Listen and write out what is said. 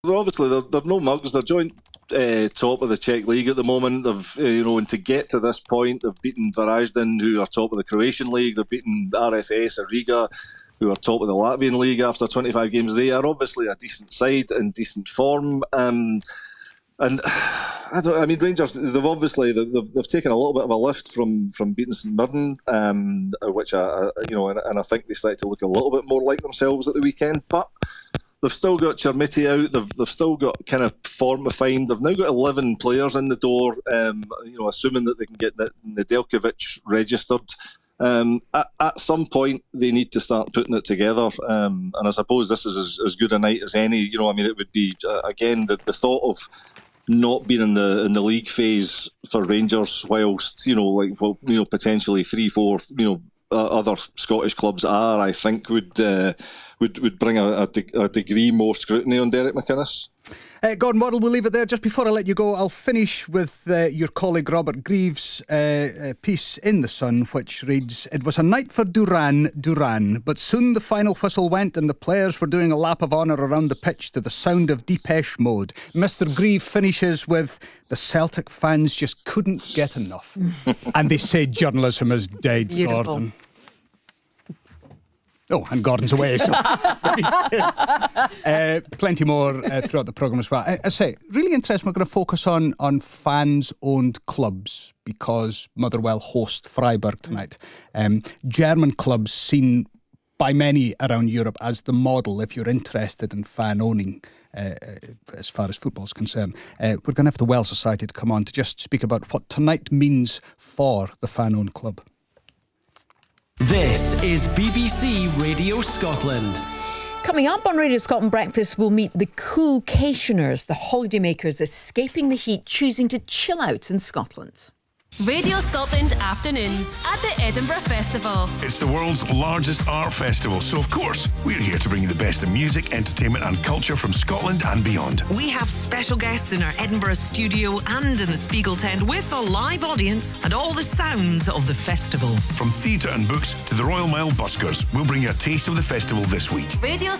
obviously they're no mugs. They're joint top of the Czech league at the moment. They've and to get to this point, they've beaten Varaždin, who are top of the Croatian league. They've beaten RFS or Riga, who are top of the Latvian league after 25 games. They are obviously a decent side in decent form. And Rangers, they've taken a little bit of a lift from beating St Mirren, which and I think they started to look a little bit more like themselves at the weekend. But they've still got Chermiti out. They've still got kind of form to find. They've now got 11 players in the door. Assuming that they can get Nedeljkovic registered. At some point, they need to start putting it together. And I suppose this is as good a night as any. It would be again the thought of not being in the league phase for Rangers, whilst potentially 3-4 other Scottish clubs are, I think would bring a degree more scrutiny on Derek McInnes. Gordon Waddle, we'll leave it there. Just before I let you go, I'll finish with your colleague Robert Greaves' piece in The Sun, which reads, "It was a night for Duran, but soon the final whistle went and the players were doing a lap of honour around the pitch to the sound of Depeche Mode." Mr. Grieve finishes with, "The Celtic fans just couldn't get enough." And they say journalism is dead, Beautiful. Gordon. Oh, and Gordon's away, so plenty more throughout the programme as well. I say, really interesting. We're going to focus on fans-owned clubs because Motherwell host Freiburg tonight. German clubs seen by many around Europe as the model if you're interested in fan-owning. As far as football's concerned, we're going to have the Well Society to come on to just speak about what tonight means for the fan-owned club. This is BBC Radio Scotland. Coming up on Radio Scotland Breakfast, we'll meet the Coolcationers, the holidaymakers escaping the heat, choosing to chill out in Scotland. Radio Scotland afternoons at the Edinburgh Festival. It's the world's largest art festival, so of course we're here to bring you the best in music, entertainment and culture from Scotland and beyond. We have special guests in our Edinburgh studio and in the Spiegel tent with a live audience and all the sounds of the festival. From theatre and books to the Royal Mile buskers, we'll bring you a taste of the festival this week. Radio